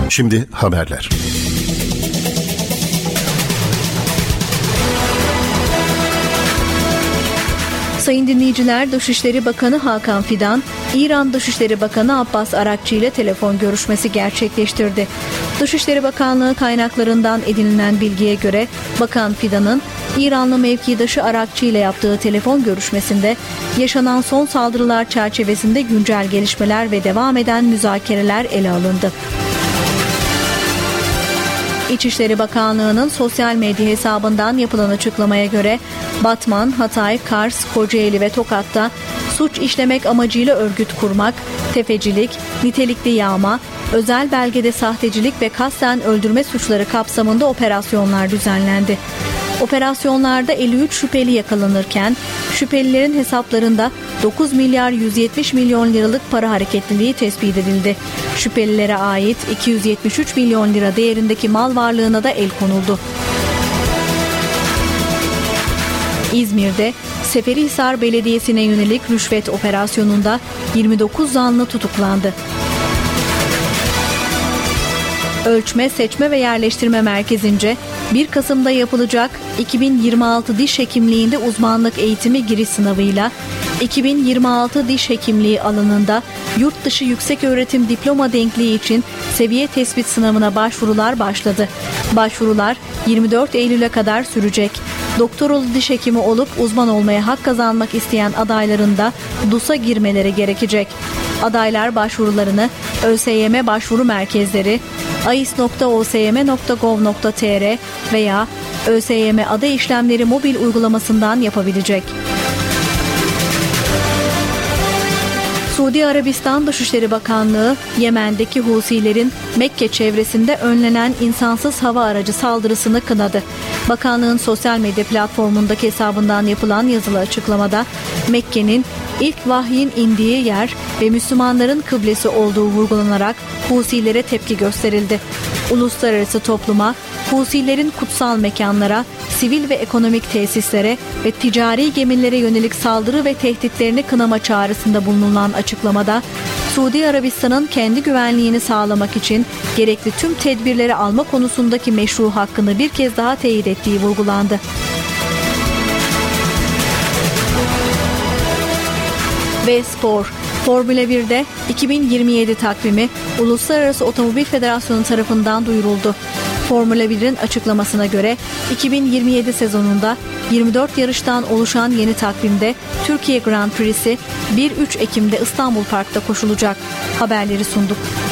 Şimdi haberler. Sayın dinleyiciler, Dışişleri Bakanı Hakan Fidan, İran Dışişleri Bakanı Abbas Arakçı ile telefon görüşmesi gerçekleştirdi. Dışişleri Bakanlığı kaynaklarından edinilen bilgiye göre Bakan Fidan'ın İranlı mevkidaşı Arakçı ile yaptığı telefon görüşmesinde yaşanan son saldırılar çerçevesinde güncel gelişmeler ve devam eden müzakereler ele alındı. İçişleri Bakanlığı'nın sosyal medya hesabından yapılan açıklamaya göre Batman, Hatay, Kars, Kocaeli ve Tokat'ta suç işlemek amacıyla örgüt kurmak, tefecilik, nitelikli yağma, özel belgede sahtecilik ve kasten öldürme suçları kapsamında operasyonlar düzenlendi. Operasyonlarda 53 şüpheli yakalanırken şüphelilerin hesaplarında 9 milyar 170 milyon liralık para hareketliliği tespit edildi. Şüphelilere ait 273 milyon lira değerindeki mal varlığına da el konuldu. İzmir'de Seferihisar Belediyesi'ne yönelik rüşvet operasyonunda 29 zanlı tutuklandı. Ölçme, Seçme ve Yerleştirme Merkezi'nce 1 Kasım'da yapılacak 2026 diş hekimliğinde uzmanlık eğitimi giriş sınavıyla 2026 diş hekimliği alanında yurt dışı yükseköğretim diploma denkliği için seviye tespit sınavına başvurular başladı. Başvurular 24 Eylül'e kadar sürecek. Doktoralı diş hekimi olup uzman olmaya hak kazanmak isteyen adayların da DUS'a girmeleri gerekecek. Adaylar başvurularını ÖSYM başvuru merkezleri, ais.osym.gov.tr veya ÖSYM Aday İşlemleri mobil uygulamasından yapabilecek. Suudi Arabistan Dışişleri Bakanlığı, Yemen'deki Husilerin Mekke çevresinde önlenen insansız hava aracı saldırısını kınadı. Bakanlığın sosyal medya platformundaki hesabından yapılan yazılı açıklamada, Mekke'nin ilk vahyin indiği yer ve Müslümanların kıblesi olduğu vurgulanarak Husilere tepki gösterildi. Uluslararası topluma, Husilerin kutsal mekanlara, sivil ve ekonomik tesislere ve ticari gemilere yönelik saldırı ve tehditlerini kınama çağrısında bulunulan açıklamada, Suudi Arabistan'ın kendi güvenliğini sağlamak için gerekli tüm tedbirleri alma konusundaki meşru hakkını bir kez daha teyit ettiği vurgulandı. Ve spor. Formula 1'de 2027 takvimi Uluslararası Otomobil Federasyonu tarafından duyuruldu. Formula 1'in açıklamasına göre 2027 sezonunda 24 yarıştan oluşan yeni takvimde Türkiye Grand Prix'si 1-3 Ekim'de İstanbul Park'ta koşulacak. Haberleri sunduk.